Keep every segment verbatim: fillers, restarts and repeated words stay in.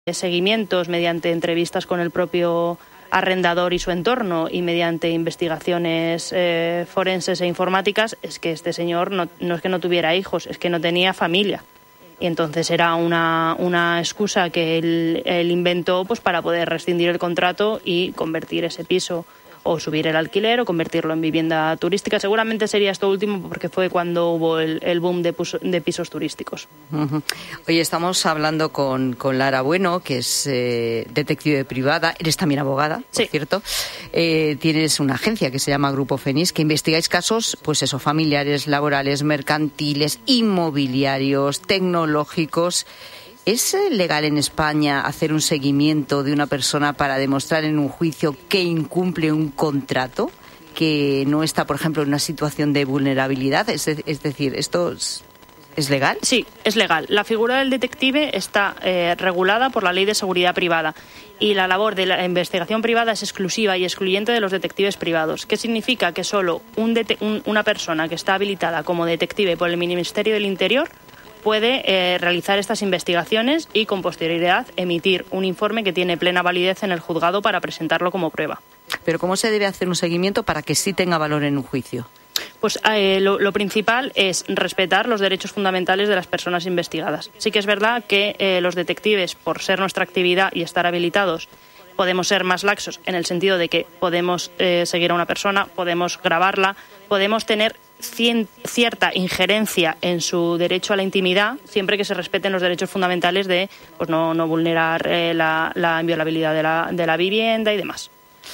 seguimientos mediante entrevistas con el propio arrendador y su entorno y mediante investigaciones eh, forenses e informáticas, es que este señor no, no es que no tuviera hijos, es que no tenía familia. Y entonces era una, una excusa que él, él inventó pues para poder rescindir el contrato y convertir ese piso o subir el alquiler o convertirlo en vivienda turística. Seguramente sería esto último porque fue cuando hubo el, el boom de, puso, de pisos turísticos. Uh-huh. Oye, estamos hablando con, con Lara Bueno, que es eh, detective privada. Eres también abogada, sí. por cierto. Eh, tienes una agencia que se llama Grupo Fénix, que investigáis casos, pues eso, familiares, laborales, mercantiles, inmobiliarios, tecnológicos. ¿Es legal en España hacer un seguimiento de una persona para demostrar en un juicio que incumple un contrato, que no está, por ejemplo, en una situación de vulnerabilidad? Es, de, es decir, ¿esto es, es legal? Sí, es legal. La figura del detective está eh, regulada por la Ley de Seguridad Privada y la labor de la investigación privada es exclusiva y excluyente de los detectives privados. ¿Qué significa? Que solo un dete- un, una persona que está habilitada como detective por el Ministerio del Interior puede eh, realizar estas investigaciones y con posterioridad emitir un informe que tiene plena validez en el juzgado para presentarlo como prueba. ¿Pero cómo se debe hacer un seguimiento para que sí tenga valor en un juicio? Pues eh, lo, lo principal es respetar los derechos fundamentales de las personas investigadas. Sí que es verdad que eh, los detectives, por ser nuestra actividad y estar habilitados, podemos ser más laxos en el sentido de que podemos eh, seguir a una persona, podemos grabarla, podemos tener cien, cierta injerencia en su derecho a la intimidad, siempre que se respeten los derechos fundamentales de pues no, no vulnerar eh, la, la inviolabilidad de la, de la vivienda y demás.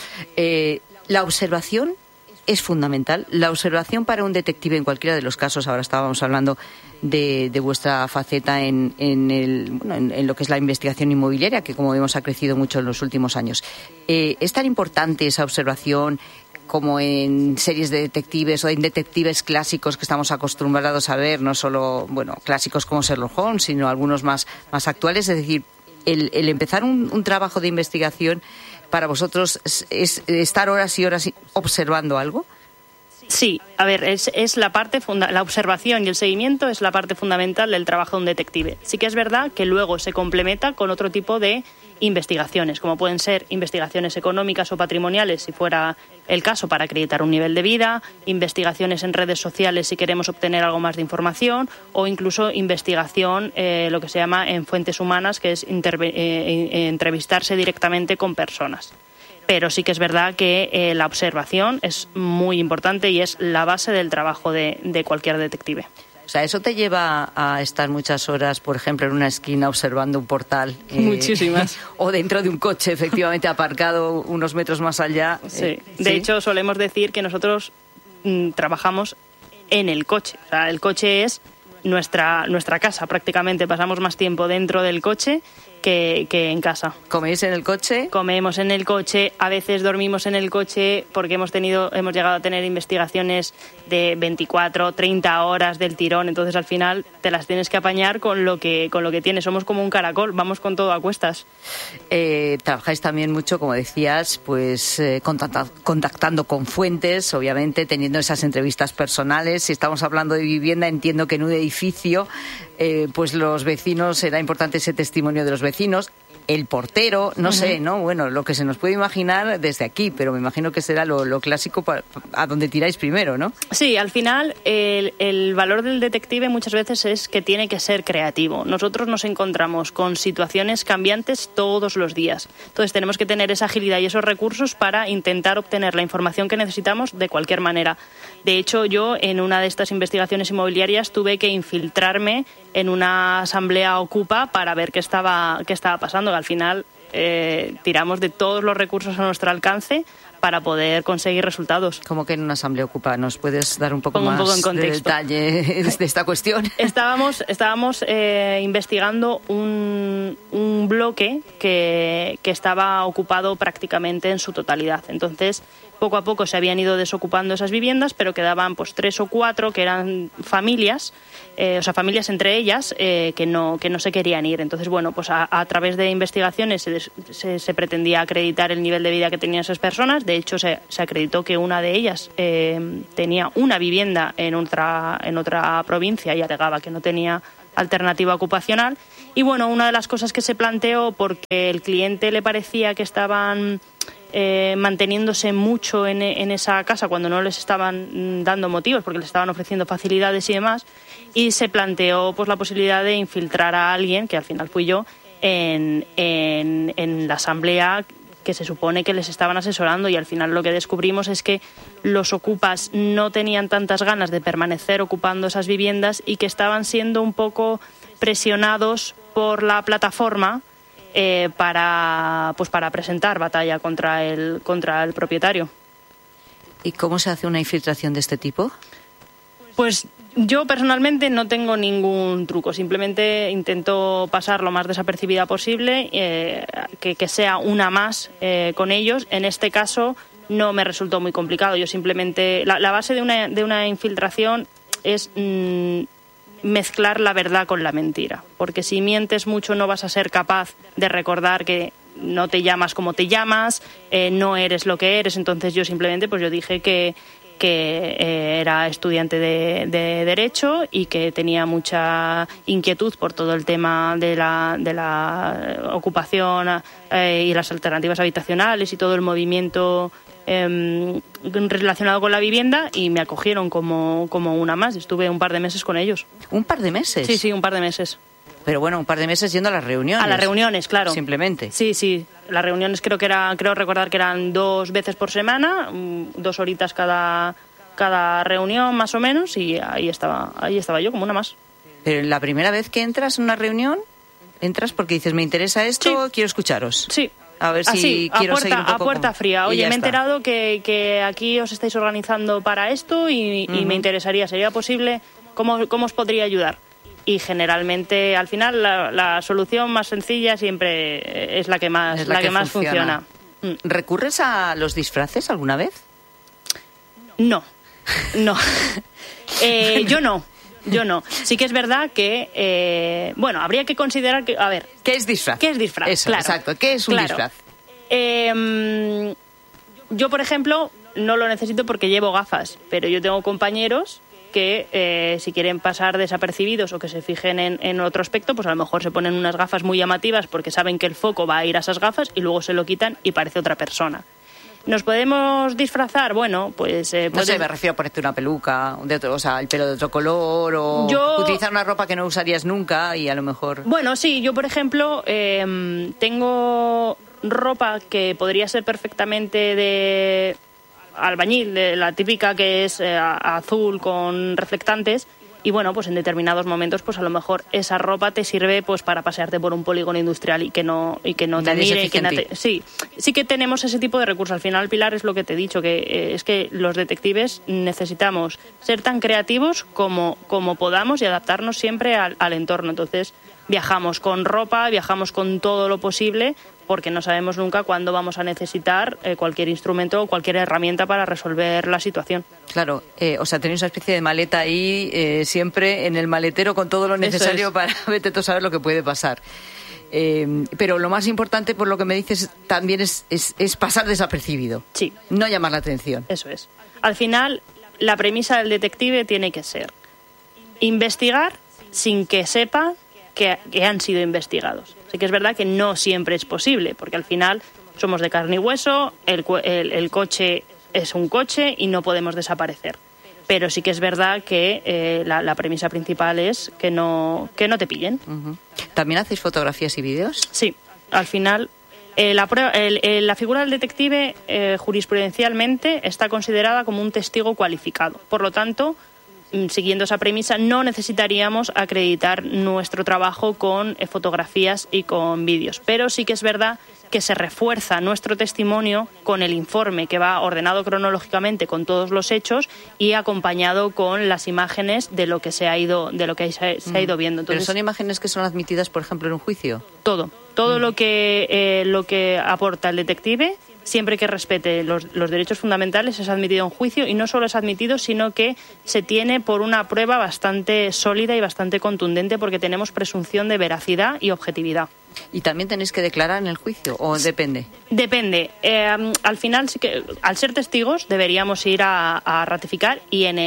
Eh, la observación es fundamental. La observación para un detective en cualquiera de los casos, ahora estábamos hablando de, de vuestra faceta en, en, el, bueno, en, en lo que es la investigación inmobiliaria, que como vemos ha crecido mucho en los últimos años. Eh, ¿Es tan importante esa observación como en series de detectives o en detectives clásicos que estamos acostumbrados a ver, no solo, bueno, clásicos como Sherlock Holmes, sino algunos más, más actuales? Es decir, el, el empezar un, un trabajo de investigación para vosotros es, es estar horas y horas observando algo. Sí, a ver, es, es la parte funda- la observación y el seguimiento es la parte fundamental del trabajo de un detective. Sí que es verdad que luego se complementa con otro tipo de investigaciones, como pueden ser investigaciones económicas o patrimoniales, si fuera el caso, para acreditar un nivel de vida, investigaciones en redes sociales si queremos obtener algo más de información, o incluso investigación, eh, lo que se llama en fuentes humanas, que es interve- eh, entrevistarse directamente con personas. Pero sí que es verdad que eh, la observación es muy importante y es la base del trabajo de, de cualquier detective. O sea, ¿eso te lleva a estar muchas horas, por ejemplo, en una esquina observando un portal? Eh, Muchísimas. O dentro de un coche, efectivamente, aparcado unos metros más allá. Sí. Eh, de ¿sí? hecho, solemos decir que nosotros mm, trabajamos en el coche. O sea, el coche es nuestra, nuestra casa prácticamente. Pasamos más tiempo dentro del coche que, que en casa. ¿Coméis en el coche? Comemos en el coche, a veces dormimos en el coche porque hemos tenido, hemos llegado a tener investigaciones de veinticuatro, treinta horas del tirón, entonces al final te las tienes que apañar con lo que, con lo que tienes. Somos como un caracol, vamos con todo a cuestas. Eh, trabajáis también mucho, como decías, pues eh, contacta- contactando con fuentes, obviamente, teniendo esas entrevistas personales. Si estamos hablando de vivienda, entiendo que en un edificio, eh, pues los vecinos, será importante ese testimonio de los vecinos. El portero, no uh-huh. sé, ¿no? Bueno, lo que se nos puede imaginar desde aquí, pero me imagino que será lo, lo clásico para, a donde tiráis primero, ¿no? Sí, al final el, el valor del detective muchas veces es que tiene que ser creativo. Nosotros nos encontramos con situaciones cambiantes todos los días. Entonces tenemos que tener esa agilidad y esos recursos para intentar obtener la información que necesitamos de cualquier manera. De hecho, yo en una de estas investigaciones inmobiliarias tuve que infiltrarme en una asamblea Ocupa para ver qué estaba, qué estaba pasando. Al final eh, tiramos de todos los recursos a nuestro alcance para poder conseguir resultados. ¿Cómo que en una asamblea Ocupa? ¿Nos puedes dar un poco Pongo más un poco en de contexto. detalle de esta cuestión? Estábamos, estábamos eh, investigando un, un bloque que, que estaba ocupado prácticamente en su totalidad. Entonces, poco a poco se habían ido desocupando esas viviendas, pero quedaban pues tres o cuatro que eran familias, eh, o sea, familias entre ellas eh, que no que no se querían ir. Entonces, bueno, pues a, a través de investigaciones se, se, se pretendía acreditar el nivel de vida que tenían esas personas. De hecho, se, se acreditó que una de ellas eh, tenía una vivienda en otra en otra provincia y alegaba que no tenía alternativa ocupacional. Y bueno, una de las cosas que se planteó, porque el cliente le parecía que estaban eh, manteniéndose mucho en, en esa casa cuando no les estaban dando motivos, porque les estaban ofreciendo facilidades y demás, y se planteó pues la posibilidad de infiltrar a alguien, que al final fui yo, en, en, en la asamblea que se supone que les estaban asesorando, y al final lo que descubrimos es que los ocupas no tenían tantas ganas de permanecer ocupando esas viviendas y que estaban siendo un poco presionados por la plataforma eh, para pues para presentar batalla contra el contra el propietario. ¿Y cómo se hace una infiltración de este tipo? Pues yo personalmente no tengo ningún truco, simplemente intento pasar lo más desapercibida posible, eh, que, que sea una más eh, con ellos. En este caso no me resultó muy complicado, yo simplemente... La, la base de una, de una infiltración es mmm, mezclar la verdad con la mentira, porque si mientes mucho no vas a ser capaz de recordar que no te llamas como te llamas, eh, no eres lo que eres. Entonces yo simplemente pues yo dije que que eh, era estudiante de, de Derecho y que tenía mucha inquietud por todo el tema de la, de la ocupación eh, y las alternativas habitacionales y todo el movimiento eh, relacionado con la vivienda, y me acogieron como, como una más. Estuve un par de meses con ellos. ¿Un par de meses? Sí, sí, un par de meses. Pero bueno, un par de meses yendo a las reuniones. A las reuniones, claro. Simplemente. Sí, sí. Las reuniones creo que era, creo recordar que eran dos veces por semana, dos horitas cada, cada reunión más o menos, y ahí estaba, ahí estaba yo como una más. Pero la primera vez que entras en una reunión, entras porque dices, me interesa esto, sí. Quiero escucharos. Sí. A ver si Así, quiero a puerta, seguir un poco a puerta con... fría. Oye, me he está. enterado que, que aquí os estáis organizando para esto y, uh-huh. y me interesaría, ¿sería posible? ¿Cómo, cómo os podría ayudar? Y generalmente, al final, la, la solución más sencilla siempre es la que más, es la la que que más funciona. funciona. ¿Recurres a los disfraces alguna vez? No, no. eh, yo no, yo no. Sí que es verdad que, eh, bueno, habría que considerar que, a ver... ¿Qué es disfraz? ¿Qué es disfraz? Eso, claro. Exacto, ¿qué es un claro. disfraz? Eh, yo, por ejemplo, no lo necesito porque llevo gafas, pero yo tengo compañeros que eh, si quieren pasar desapercibidos o que se fijen en, en otro aspecto, pues a lo mejor se ponen unas gafas muy llamativas porque saben que el foco va a ir a esas gafas y luego se lo quitan y parece otra persona. ¿Nos podemos disfrazar? Bueno, pues... Eh, no puedes... sé, me refiero a ponerte una peluca, de otro, o sea, el pelo de otro color, o yo... utilizar una ropa que no usarías nunca y a lo mejor... Bueno, sí, yo por ejemplo eh, tengo ropa que podría ser perfectamente de... albañil, de la típica que es eh, azul con reflectantes, y bueno, pues en determinados momentos pues a lo mejor esa ropa te sirve pues para pasearte por un polígono industrial y que no y que no te mire y que no te... sí, sí que tenemos ese tipo de recursos. Al final, Pilar, es lo que te he dicho, que eh, es que los detectives necesitamos ser tan creativos como, como podamos y adaptarnos siempre al, al entorno. Entonces viajamos con ropa, viajamos con todo lo posible, porque no sabemos nunca cuándo vamos a necesitar eh, cualquier instrumento o cualquier herramienta para resolver la situación. Claro, eh, o sea, tenéis una especie de maleta ahí, eh, siempre en el maletero con todo lo necesario para vete tú a saber lo que puede pasar. Eh, pero lo más importante, por lo que me dices, también es, es, es pasar desapercibido. Sí. No llamar la atención. Eso es. Al final, la premisa del detective tiene que ser investigar sin que sepa que, que han sido investigados. Sí que es verdad que no siempre es posible, porque al final somos de carne y hueso, el, el, el coche es un coche y no podemos desaparecer. Pero sí que es verdad que eh, la, la premisa principal es que no, que no te pillen. Uh-huh. ¿También hacéis fotografías y vídeos? Sí, al final eh, la, prueba, el, el, la figura del detective eh, jurisprudencialmente está considerada como un testigo cualificado. Por lo tanto, siguiendo esa premisa, no necesitaríamos acreditar nuestro trabajo con eh, fotografías y con vídeos. Pero sí que es verdad que se refuerza nuestro testimonio con el informe que va ordenado cronológicamente con todos los hechos y acompañado con las imágenes de lo que se ha ido, de lo que se, se ha ido viendo. Entonces, ¿pero son imágenes que son admitidas, por ejemplo, en un juicio? Todo. Todo mm. lo que eh, lo que aporta el detective, siempre que respete los, los derechos fundamentales, es admitido en juicio, y no solo es admitido, sino que se tiene por una prueba bastante sólida y bastante contundente, porque tenemos presunción de veracidad y objetividad. ¿Y también tenéis que declarar en el juicio o depende? Depende. Eh, al final, sí que, al ser testigos, deberíamos ir a, a ratificar, y en el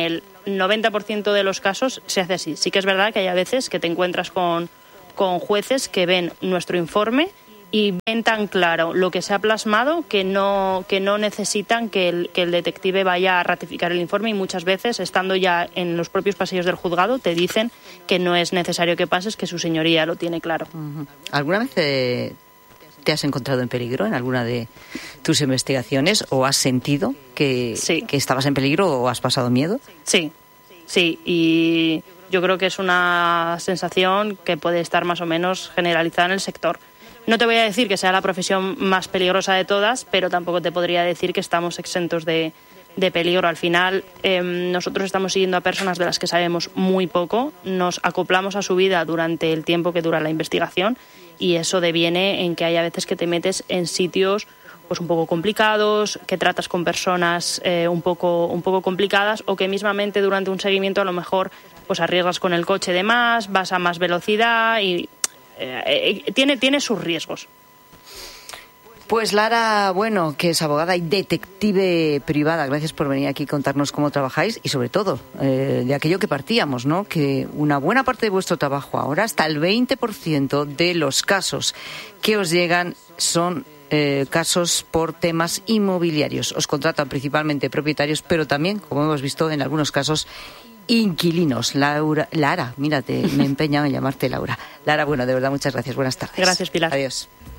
noventa por ciento de los casos se hace así. Sí que es verdad que hay a veces que te encuentras con, con jueces que ven nuestro informe y ven tan claro lo que se ha plasmado que no que no necesitan que el, que el detective vaya a ratificar el informe, y muchas veces, estando ya en los propios pasillos del juzgado, te dicen que no es necesario que pases, que su señoría lo tiene claro. Uh-huh. ¿Alguna vez eh, te has encontrado en peligro en alguna de tus investigaciones, o has sentido que, sí. que estabas en peligro o has pasado miedo? Sí, sí, y yo creo que es una sensación que puede estar más o menos generalizada en el sector. No te voy a decir que sea la profesión más peligrosa de todas, pero tampoco te podría decir que estamos exentos de, de peligro. Al final, eh, nosotros estamos siguiendo a personas de las que sabemos muy poco, nos acoplamos a su vida durante el tiempo que dura la investigación, y eso deviene en que hay a veces que te metes en sitios pues un poco complicados, que tratas con personas eh, un poco un poco complicadas, o que mismamente durante un seguimiento a lo mejor pues arriesgas con el coche de más, vas a más velocidad y Eh, eh, tiene, tiene sus riesgos. Pues Lara Bueno, que es abogada y detective privada, gracias por venir aquí y contarnos cómo trabajáis, y sobre todo eh, de aquello que partíamos, ¿no? Que una buena parte de vuestro trabajo ahora, hasta el veinte por ciento de los casos que os llegan son eh, casos por temas inmobiliarios. Os contratan principalmente propietarios, pero también, como hemos visto en algunos casos, inquilinos. Laura, Lara, mírate, me he empeñado en llamarte Laura. Lara, bueno, de verdad, muchas gracias. Buenas tardes. Gracias, Pilar. Adiós.